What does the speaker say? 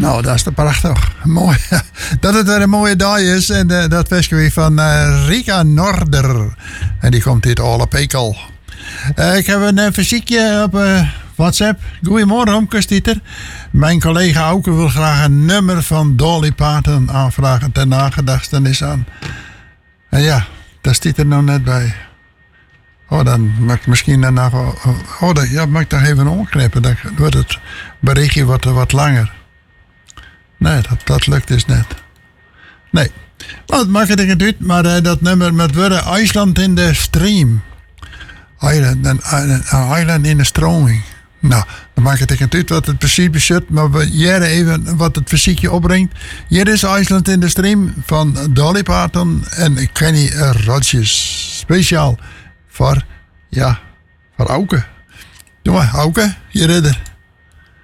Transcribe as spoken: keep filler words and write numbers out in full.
Nou, dat is toch prachtig. Mooi. Dat het weer een mooie dag is. En uh, dat was weer van uh, Rika Norder. En die komt dit alle pekel. Uh, ik heb een uh, fysiekje op uh, WhatsApp. Goedemorgen, omkustieter. Mijn collega Auke wil graag een nummer van Dolly Parton aanvragen ter nagedachtenis aan. En ja, daar staat er nou net bij. Oh, dan mag ik misschien daarna... Oh, dat, ja, mag ik daar even omknippen. Dan wordt het berichtje wat, wat langer. Nee, dat, dat lukt dus net. Nee. Nou, het maakt het niet uit, maar uh, dat nummer met woorden IJsland in de stream. Island, uh, Island in de stroming. Nou, dan maakt het niet uit wat het precies bezit, maar we jaren even wat het fysiekje opbrengt. Hier is IJsland in de stream van Dolly Parton en Kenny Rogers. Speciaal voor, ja, voor Auke. Doe maar, Auke, je redder.